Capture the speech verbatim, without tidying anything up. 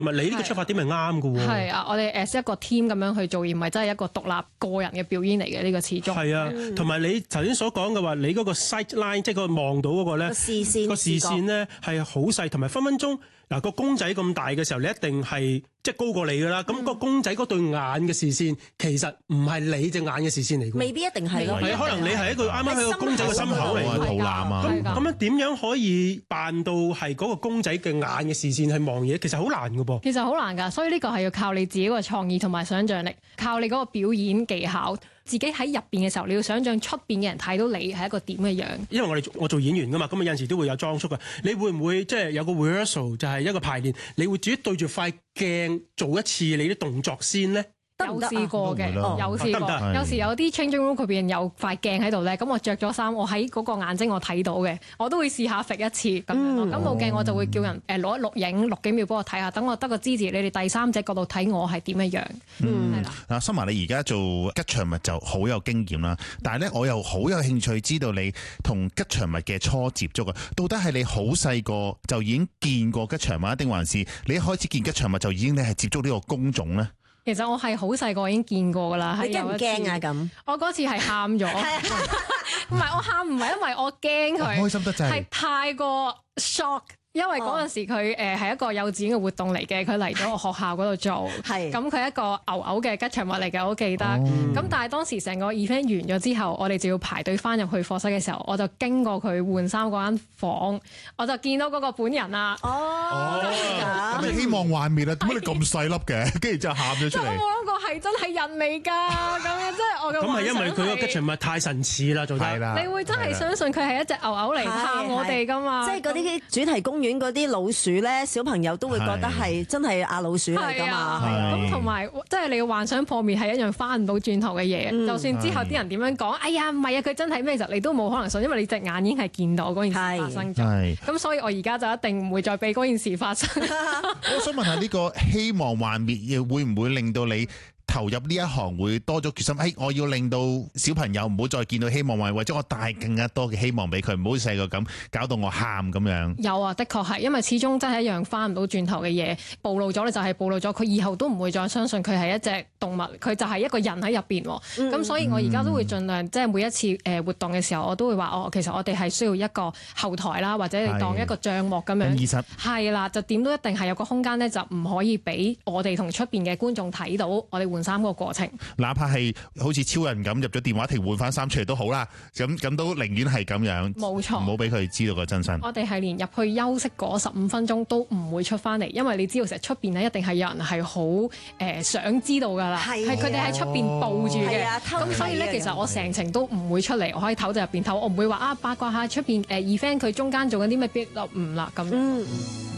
唔係你呢個出發點係啱嘅喎。 係啊，我哋 as 一個 team 咁樣去做，而唔係真係一個獨立個人嘅表演嚟嘅。呢個始終係啊，同埋你頭先所講嘅話，你嗰個 sight line 即係嗰個望到嗰個咧，個視線個視線咧係好細，同埋分分鐘嗱個公仔咁大嘅時候，你一定係即係高過你㗎啦。咁、嗯、個公仔嗰對眼嘅視線其實唔係你隻眼嘅視線嚟嘅， 未必一定係咯。 係可能你係一個啱啱喺個公仔嘅心口嚟嘅肚腩啊。 咁咁樣點樣可以扮到係嗰個公仔嘅眼嘅視線去望嘢？其實好難㗎噃。 其實好難㗎，所以呢個係要靠你自己個創意同埋想像力，靠你嗰個表演技巧。自己喺入邊嘅時候，你要想像出邊嘅人睇到你係一個點嘅樣。因為我哋我做演員㗎嘛，咁啊有陣時都會有裝束㗎。你會唔會即係有個 rehearsal 就係一個排練？你會自己對住塊鏡做一次你啲動作先咧？有試過嘅，有試過。有時有啲 changing room 佢邊有塊鏡喺度咧，咁我着咗衫，我喺嗰個眼睛我睇到嘅，我都會試下揈一次咁樣咯。咁部鏡我就會叫人誒攞一錄影錄幾秒幫我睇下，等我得個支持，你哋第三者角度睇我係點嘅樣。 嗯，係啦。嗱，心華你而家做吉祥物就好有經驗啦，但係咧我又好有興趣知道你同吉祥物嘅初接觸啊，到底係你好細個就已經見過吉祥物，定還是你一開始見吉祥物就已經你係接觸呢個工種咧？ 其實我係好細個已經見過㗎啦。 你驚唔驚啊？咁我嗰次係喊咗，唔係我喊唔係因為我驚佢， 開心得滯， 係太過 shock。因為嗰陣時佢誒係一個幼稚園嘅活動嚟嘅，佢嚟咗我學校嗰度做，咁佢係一個牛牛嘅吉祥物嚟嘅，我好記得。咁、哦、但係當時成個 event 完咗之後，我哋就要排隊翻入去課室嘅時候，我就經過佢換衫嗰間房，我就見到嗰個本人啦。 哦， 咁你希望幻滅啊？點解你咁細粒嘅？跟住之後喊咗出嚟。 我冇諗過係真係人嚟㗎，咁樣即係我嘅。咁係因為佢個吉祥物太神似啦，做得。係啦。你會真係相信佢係一隻牛牛嚟探我哋㗎嘛？ 即係嗰啲主題公園嗰啲老鼠咧，小朋友都會覺得係真係阿老鼠嚟噶嘛。 咁同埋即係你嘅幻想破滅係一樣翻唔到轉頭嘅嘢。嗯、就算之後啲人點樣講，哎呀唔係啊，佢真係咩時候你都冇可能信，因為你隻眼已經係見到嗰件事發生咗。咁所以我而家就一定唔會再俾嗰件事發生。 我想問下呢、呢個希望幻滅，會唔會令到你投入呢一行會多咗決心？誒，我要令到小朋友唔好再見到希望幻滅，或者我帶更加多嘅希望俾佢，唔好細個咁搞到我喊咁樣。有啊，的確係，因為始終真係一樣翻唔到轉頭嘅嘢，暴露咗你就係暴露咗，佢以後都唔會再相信佢係一隻動物，佢就係一個人喺入邊。咁、嗯、所以我而家都會盡量，即係每一次誒活動嘅時候，我都會話哦，其實我哋係需要一個後台啦，或者你當一個帳幕咁樣。係啦，就點都一定係有個空間咧，就唔可以俾我哋同出邊嘅觀眾睇到我哋換衫個過程，哪怕係好似超人咁入咗電話亭換翻衫出嚟都好啦，咁咁都寧願係咁樣，冇錯，唔好俾佢知道個真身。我哋係連入去休息嗰十五分鐘都唔會出翻嚟，因為你知道成日出邊咧一定係有人係好誒想知道噶啦，係佢哋喺出邊佈住嘅，咁所以咧其實我成程都唔會出嚟，我可以唞就入邊唞，我唔會話啊八卦下出邊誒 event 佢中間做緊啲咩 build up 唔啦咁。